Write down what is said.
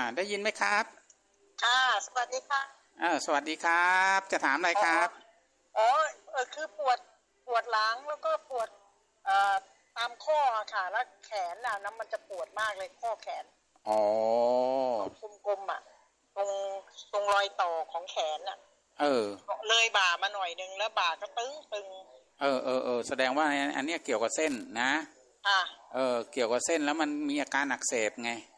ได้ยินไหมครับค่ะสวัสดีค่ะสวัสดีครับจะถามอะไรครับอ๋อคือปวดหลังแล้วก็ปวดเอ่อตามข้อค่ะแล้วแขนน่ะน้ำมันจะปวดมากเลยข้อแขนอ๋อกลมๆอ่ะตรงตรงรอยต่อของแขนน่ะเออเลยบ่ามาหน่อยนึงแล้วบ่าก็ตึงแสดงว่าอันนี้เกี่ยวกับเส้นนะค่ะเกี่ยวกับเส้นแล้วมันมีอาการอักเสบไง